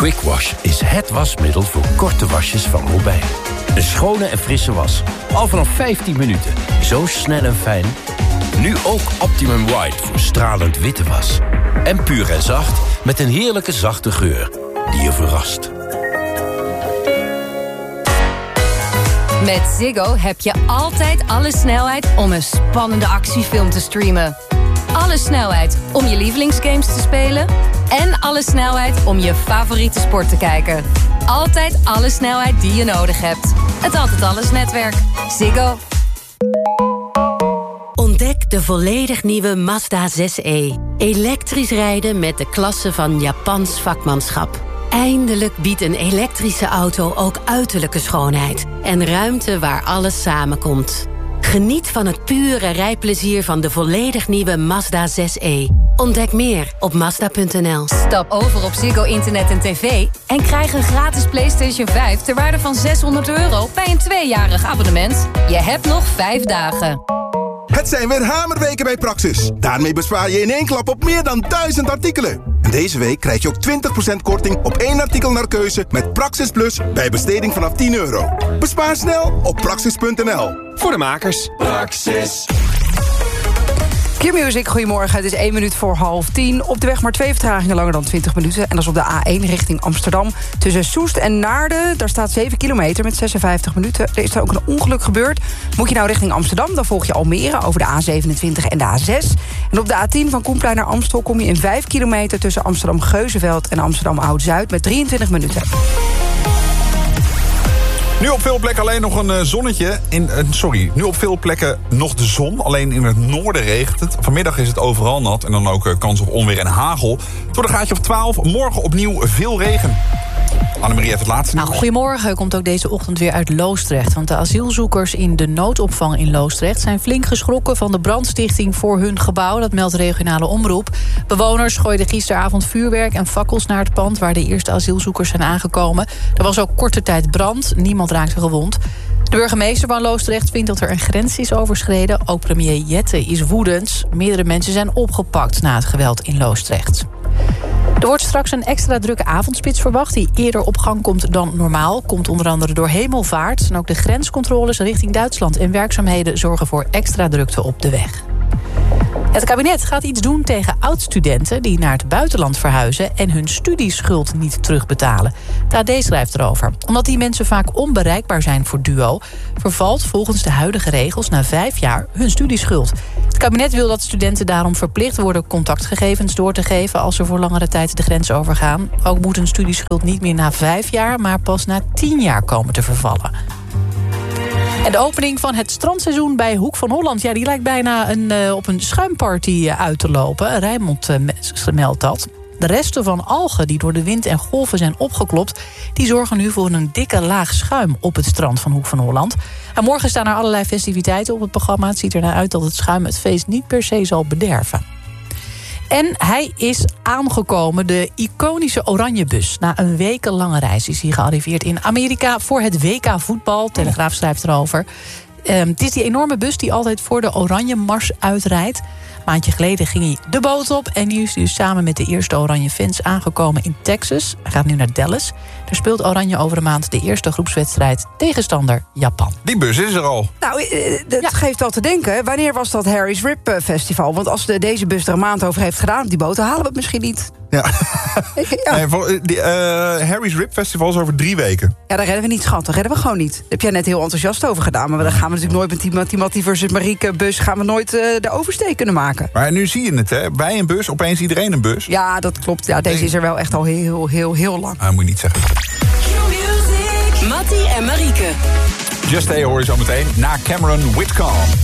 Quick Wash is het wasmiddel voor korte wasjes van Robijn. Een schone en frisse was. Al vanaf 15 minuten. Zo snel en fijn. Nu ook Optimum White voor stralend witte was. En puur en zacht met een heerlijke zachte geur die je verrast. Met Ziggo heb je altijd alle snelheid om een spannende actiefilm te streamen. Alle snelheid om je lievelingsgames te spelen. En alle snelheid om je favoriete sport te kijken. Altijd alle snelheid die je nodig hebt. Het Altijd Alles netwerk. Ziggo. Ontdek de volledig nieuwe Mazda 6e. Elektrisch rijden met de klasse van Japans vakmanschap. Eindelijk biedt een elektrische auto ook uiterlijke schoonheid. En ruimte waar alles samenkomt. Geniet van het pure rijplezier van de volledig nieuwe Mazda 6e. Ontdek meer op Mazda.nl. Stap over op Ziggo Internet en TV en krijg een gratis PlayStation 5 ter waarde van €600 bij een 2-jarig abonnement. Je hebt nog 5 dagen. Het zijn weer hamerweken bij Praxis. Daarmee bespaar je in één klap op meer dan 1000 artikelen. En deze week krijg je ook 20% korting op 1 artikel naar keuze met Praxis Plus bij besteding vanaf €10. Bespaar snel op Praxis.nl. Voor de makers. Praxis. Q-Music, goedemorgen. Het is 1 minuut voor 9:30. Op de weg maar 2 vertragingen langer dan 20 minuten. En dat is op de A1 richting Amsterdam. Tussen Soest en Naarden, daar staat 7 kilometer met 56 minuten. Er is daar ook een ongeluk gebeurd. Moet je nou richting Amsterdam, dan volg je Almere over de A27 en de A6. En op de A10 van Koenplein naar Amstel kom je in 5 kilometer... tussen Amsterdam-Geuzenveld en Amsterdam-Oud-Zuid met 23 minuten. Nu op veel plekken alleen nog een zonnetje. Nu op veel plekken nog de zon. Alleen in het noorden regent het. Vanmiddag is het overal nat. En dan ook kans op onweer en hagel. Tot een graadje of 12. Morgen opnieuw veel regen. Annemarie heeft het laatste nieuws. Goedemorgen. Komt ook deze ochtend weer uit Loosdrecht. Want de asielzoekers in de noodopvang in Loosdrecht zijn flink geschrokken van de brandstichting voor hun gebouw. Dat meldt regionale omroep. Bewoners gooiden gisteravond vuurwerk en fakkels naar het pand waar de eerste asielzoekers zijn aangekomen. Er was ook korte tijd brand. Niemand raakte gewond. De burgemeester van Loosdrecht vindt dat er een grens is overschreden. Ook premier Jette is woedend. Meerdere mensen zijn opgepakt na het geweld in Loosdrecht. Er wordt straks een extra drukke avondspits verwacht... die eerder op gang komt dan normaal. Komt onder andere door hemelvaart. En ook de grenscontroles richting Duitsland en werkzaamheden... zorgen voor extra drukte op de weg. Het kabinet gaat iets doen tegen oud-studenten... die naar het buitenland verhuizen... en hun studieschuld niet terugbetalen. De AD schrijft erover. Omdat die mensen vaak onbereikbaar zijn voor DUO... vervalt volgens de huidige regels na 5 jaar hun studieschuld. Het kabinet wil dat studenten daarom verplicht worden... contactgegevens door te geven als ze voor langere tijd de grens overgaan. Ook moet een studieschuld niet meer na 5 jaar... maar pas na 10 jaar komen te vervallen. En de opening van het strandseizoen bij Hoek van Holland... ja, die lijkt bijna op een schuimparty uit te lopen. Rijnmond meldt dat. De resten van algen die door de wind en golven zijn opgeklopt... die zorgen nu voor een dikke laag schuim op het strand van Hoek van Holland. En morgen staan er allerlei festiviteiten op het programma. Het ziet ernaar uit dat het schuim het feest niet per se zal bederven. En hij is aangekomen, de iconische Oranjebus. Na een wekenlange reis is hij gearriveerd in Amerika... voor het WK voetbal. Telegraaf schrijft erover. Het is die enorme bus die altijd voor de Oranje Mars uitrijdt. Een maandje geleden ging hij de boot op... en nu is hij dus samen met de eerste Oranje fans aangekomen in Texas. Hij gaat nu naar Dallas. Daar speelt Oranje over een maand de eerste groepswedstrijd... tegenstander Japan. Die bus is er al. Nou, dat geeft al te denken. Wanneer was dat Harry's Rip Festival? Want als deze bus er een maand over heeft gedaan... die boot, dan halen we het misschien niet. Ja. Ja. Nee, Harry's Rip Festival is over 3 weken. Ja, daar redden we niet, schat. Dat redden we gewoon niet. Daar heb jij net heel enthousiast over gedaan. Maar dan gaan we natuurlijk nooit met Timothy versus Marieke bus... gaan we nooit de oversteek kunnen maken. Maar nu zie je het, hè. Bij een bus, opeens iedereen een bus. Ja, dat klopt. Ja, deze is er wel echt al heel lang. Moet je niet zeggen. Mattie en Marieke. Just Stay hoor je zo meteen na Cameron Whitcomb.